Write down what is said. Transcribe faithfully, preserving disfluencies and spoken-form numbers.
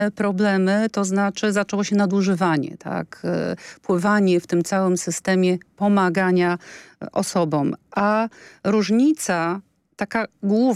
problemy, to znaczy zaczęło się nadużywanie, tak? Pływanie w tym całym systemie pomagania osobom. A różnica taka główna